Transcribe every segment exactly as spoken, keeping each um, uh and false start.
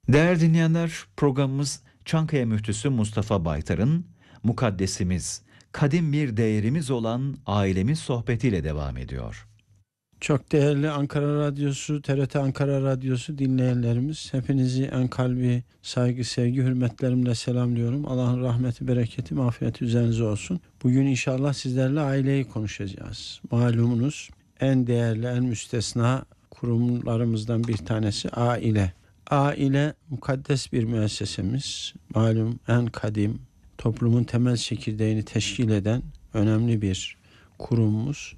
Değerli dinleyenler, programımız Çankaya Müftüsü Mustafa Baytar'ın Mukaddesimiz, kadim bir değerimiz olan ailemiz sohbetiyle devam ediyor. Çok değerli Ankara Radyosu, T R T Ankara Radyosu dinleyenlerimiz, hepinizi en kalbi saygı, sevgi, hürmetlerimle selamlıyorum. Allah'ın rahmeti, bereketi, mağfireti üzerinize olsun. Bugün inşallah sizlerle aileyi konuşacağız. Malumunuz en değerli, en müstesna kurumlarımızdan bir tanesi aile. Aile mukaddes bir müessesemiz. Malum en kadim, toplumun temel çekirdeğini teşkil eden önemli bir kurumumuz.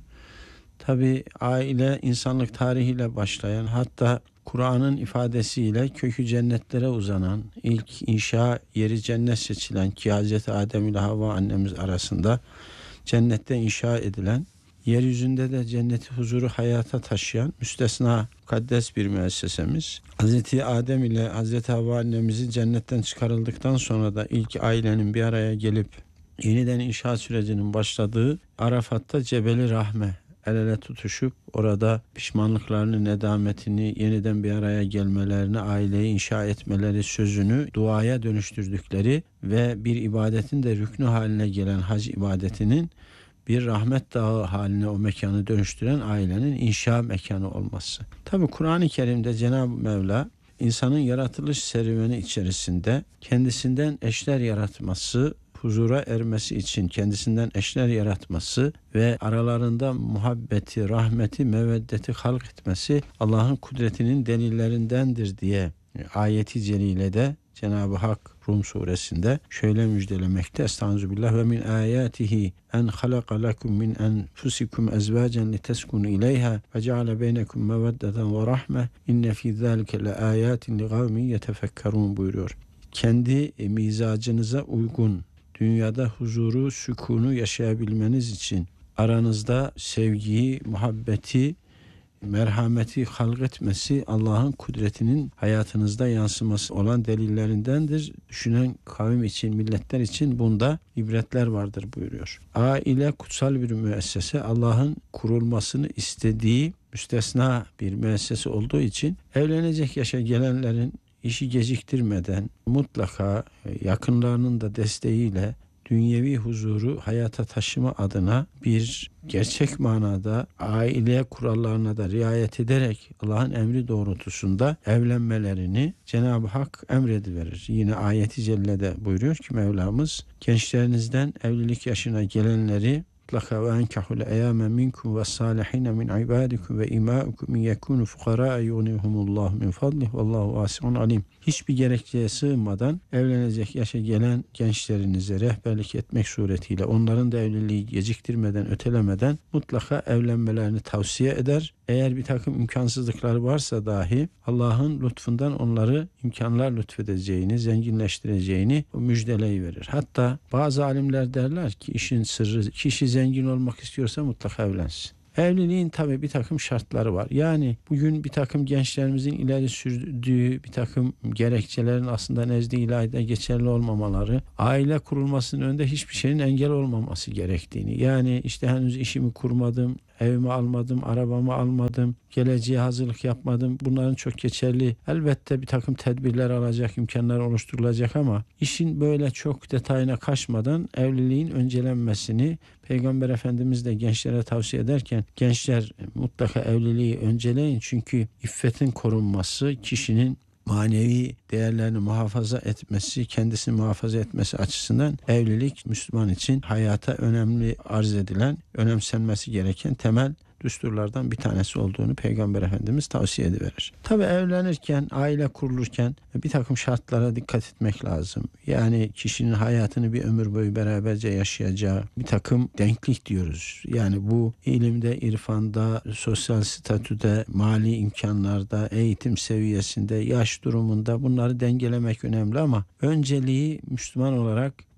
Tabi aile insanlık tarihiyle başlayan, hatta Kur'an'ın ifadesiyle kökü cennetlere uzanan, ilk inşa yeri cennet seçilen ki Hazreti Adem ile Havva annemiz arasında cennette inşa edilen, yeryüzünde de cenneti huzuru hayata taşıyan müstesna mukaddes bir müessesemiz. Hazreti Adem ile Hazreti Havva annemizin cennetten çıkarıldıktan sonra da ilk ailenin bir araya gelip yeniden inşa sürecinin başladığı Arafat'ta Cebeli Rahme el ele tutuşup orada pişmanlıklarını, nedametini, yeniden bir araya gelmelerini, aileyi inşa etmeleri sözünü duaya dönüştürdükleri ve bir ibadetin de rüknü haline gelen hac ibadetinin bir rahmet dağı haline o mekanı dönüştüren ailenin inşa mekanı olması. Tabi Kur'an-ı Kerim'de Cenab-ı Mevla insanın yaratılış serüveni içerisinde kendisinden eşler yaratması, huzura ermesi için kendisinden eşler yaratması ve aralarında muhabbeti, rahmeti, meveddeti halk etmesi Allah'ın kudretinin delillerindendir diye ayeti celilede Cenab-ı Hak Rum suresinde şöyle müjdelemekte: Estağfirullah ve min ayatihi en halaka lekum min enfusikum ezvacen liteskunu ileyha ve ceale beynekum meveddeten ve rahme inne fi zalike le ayatin li kavmin yetefekkerun buyuruyor. Kendi mizacınıza uygun dünyada huzuru, sükunu yaşayabilmeniz için aranızda sevgiyi, muhabbeti, merhameti halketmesi Allah'ın kudretinin hayatınızda yansıması olan delillerindendir. Düşünen kavim için, milletler için bunda ibretler vardır buyuruyor. Aile kutsal bir müessese, Allah'ın kurulmasını istediği müstesna bir müessese olduğu için evlenecek yaşa gelenlerin işi geciktirmeden mutlaka yakınlarının da desteğiyle dünyevi huzuru hayata taşıma adına bir gerçek manada aile kurallarına da riayet ederek Allah'ın emri doğrultusunda evlenmelerini Cenab-ı Hak emrediverir. Yine ayeti cellede buyuruyor ki Mevlamız, gençlerinizden evlilik yaşına gelenleri mutlaka ve enkahul eyâme minkum ve sâlihîne min ibâdikum ve imâukum min yekûnu fukarâ yughnihumullahu min fadlih vallahu vâsi'un alim. Hiçbir gerekçeye sığınmadan evlenecek yaşa gelen gençlerinize rehberlik etmek suretiyle onların da evliliği geciktirmeden, ötelemeden mutlaka evlenmelerini tavsiye eder. Eğer bir takım imkansızlıkları varsa dahi Allah'ın lütfundan onları imkanlar lütfedeceğini, zenginleştireceğini müjdeleyi verir. Hatta bazı alimler derler ki işin sırrı, kişi zengin olmak istiyorsa mutlaka evlensin. Evliliğin tabii bir takım şartları var. Yani bugün bir takım gençlerimizin ileri sürdüğü bir takım gerekçelerin aslında nezd-i ilahide geçerli olmamaları, aile kurulmasının önünde hiçbir şeyin engel olmaması gerektiğini, yani işte henüz işimi kurmadım, evimi almadım, arabamı almadım, geleceğe hazırlık yapmadım. Bunların çok geçerli. Elbette bir takım tedbirler alacak, imkanlar oluşturulacak ama işin böyle çok detayına kaçmadan evliliğin öncelenmesini Peygamber Efendimiz de gençlere tavsiye ederken gençler mutlaka evliliği önceleyin. Çünkü iffetin korunması, kişinin manevi değerlerini muhafaza etmesi, kendisini muhafaza etmesi açısından evlilik Müslüman için hayata önemli arz edilen, önemsenmesi gereken temel düsturlardan bir tanesi olduğunu Peygamber Efendimiz tavsiye ediverir. Tabii evlenirken, aile kurulurken bir takım şartlara dikkat etmek lazım. Yani kişinin hayatını bir ömür boyu beraberce yaşayacağı bir takım denklik diyoruz. Yani bu ilimde, irfanda, sosyal statüde, mali imkanlarda, eğitim seviyesinde, yaş durumunda bunları dengelemek önemli ama önceliği Müslüman olarak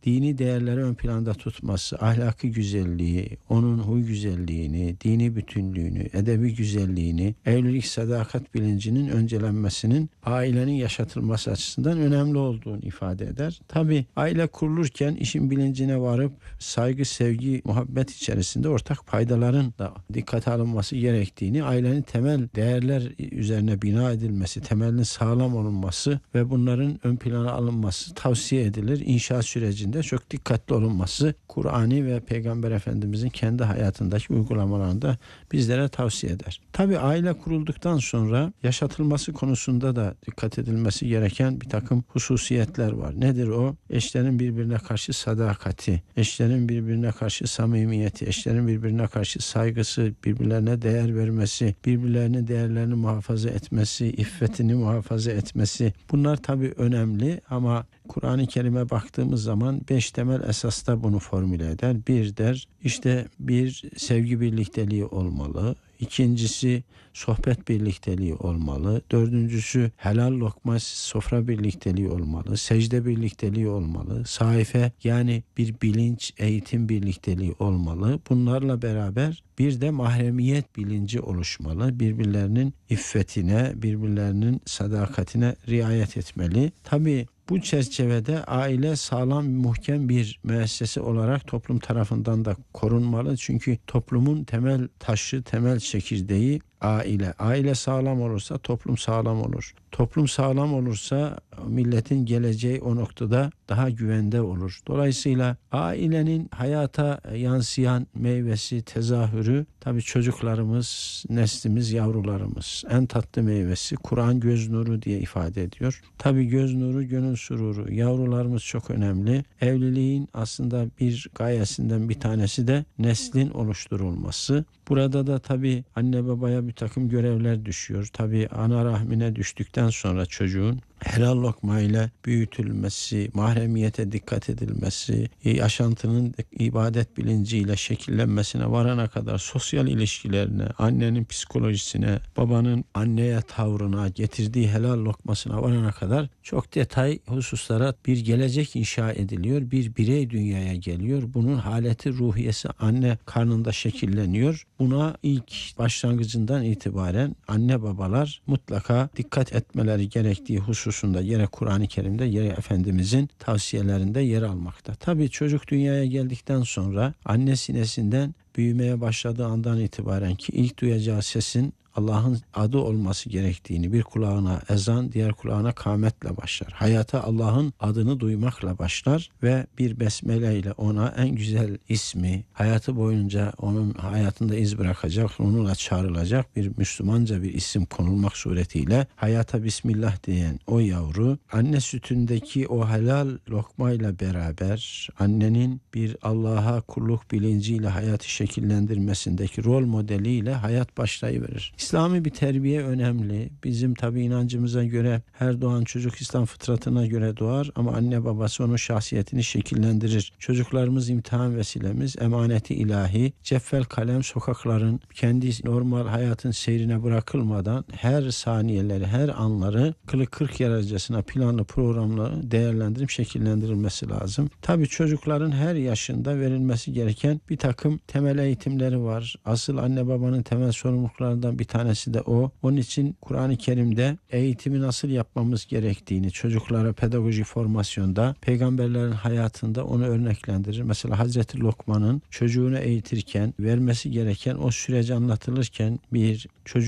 dini değerleri ön planda tutması, ahlaki güzelliği, onun huy güzelliğini, dini bütünlüğünü, edebi güzelliğini, evlilik sadakat bilincinin öncelenmesinin ailenin yaşatılması açısından önemli olduğunu ifade eder. Tabii aile kurulurken işin bilincine varıp saygı, sevgi, muhabbet içerisinde ortak paydaların da dikkate alınması gerektiğini, ailenin temel değerler üzerine bina edilmesi, temelinin sağlam olunması ve bunların ön plana alınması tavsiye edilir. İnşaat sürecinde çok dikkatli olunması Kur'an'ı ve Peygamber Efendimizin kendi hayatındaki uygulamalarında bizlere tavsiye eder. Tabii aile kurulduktan sonra yaşatılması konusunda da dikkat edilmesi gereken bir takım hususiyetler var. Nedir o? Eşlerin birbirine karşı sadakati, eşlerin birbirine karşı samimiyeti, eşlerin birbirine karşı saygısı, birbirlerine değer vermesi, birbirlerinin değerlerini muhafaza etmesi, iffetini muhafaza etmesi. Bunlar tabii önemli ama Kur'an-ı Kerim'e baktığımız zaman beş temel esasta bunu formüle eder. Bir der, işte bir sevgi birlikteliği olmalı. İkincisi sohbet birlikteliği olmalı. Dördüncüsü helal lokma sofra birlikteliği olmalı. Secde birlikteliği olmalı. Saife yani bir bilinç, eğitim birlikteliği olmalı. Bunlarla beraber bir de mahremiyet bilinci oluşmalı. Birbirlerinin iffetine, birbirlerinin sadakatine riayet etmeli. Tabii bu çerçevede aile sağlam, muhkem bir müessese olarak toplum tarafından da korunmalı. Çünkü toplumun temel taşı, temel çekirdeği aile. Aile sağlam olursa toplum sağlam olur. Toplum sağlam olursa milletin geleceği o noktada daha güvende olur. Dolayısıyla ailenin hayata yansıyan meyvesi, tezahürü tabii çocuklarımız, neslimiz, yavrularımız. En tatlı meyvesi Kur'an göz nuru diye ifade ediyor. Tabii göz nuru, gönül sururu. Yavrularımız çok önemli. Evliliğin aslında bir gayesinden bir tanesi de neslin oluşturulması. Burada da tabii anne babaya bir takım görevler düşüyor. Tabii ana rahmine düştükten sonra çocuğun helal lokma ile büyütülmesi, mahremiyete dikkat edilmesi, yaşantının ibadet bilinciyle şekillenmesine varana kadar sosyal ilişkilerine, annenin psikolojisine, babanın anneye tavrına, getirdiği helal lokmasına varana kadar çok detay hususlara bir gelecek inşa ediliyor. Bir birey dünyaya geliyor. Bunun haleti ruhiyesi anne karnında şekilleniyor. Buna ilk başlangıcından itibaren anne babalar mutlaka dikkat etmeleri gerektiği hususunda yine Kur'an-ı Kerim'de, yine Efendimizin tavsiyelerinde yer almakta. Tabii çocuk dünyaya geldikten sonra anne sinesinden büyümeye başladığı andan itibaren ki ilk duyacağı sesin Allah'ın adı olması gerektiğini, bir kulağına ezan, diğer kulağına kâmetle başlar. Hayata Allah'ın adını duymakla başlar ve bir besmele ile ona en güzel ismi, hayatı boyunca onun hayatında iz bırakacak, onunla çağrılacak bir Müslümanca bir isim konulmak suretiyle hayata Bismillah diyen o yavru, anne sütündeki o helal lokmayla beraber annenin bir Allah'a kulluk bilinciyle hayatı şekillendirmesindeki rol modeliyle hayat başlayıverir. İslami bir terbiye önemli. Bizim tabi inancımıza göre her doğan çocuk İslam fıtratına göre doğar ama anne babası onun şahsiyetini şekillendirir. Çocuklarımız imtihan vesilemiz, emaneti ilahi, ceffel kalem sokakların kendi normal hayatın seyrine bırakılmadan her saniyeleri, her anları kırk kırk yararcasına planlı programlı değerlendirip şekillendirilmesi lazım. Tabi çocukların her yaşında verilmesi gereken bir takım temel eğitimleri var. Asıl anne babanın temel sorumluluklarından bir tanesi de o. Onun için Kur'an-ı Kerim'de eğitimi nasıl yapmamız gerektiğini çocuklara pedagoji formasyonda, peygamberlerin hayatında onu örneklendirir. Mesela Hazreti Lokman'ın çocuğunu eğitirken vermesi gereken o süreci anlatılırken bir çocuk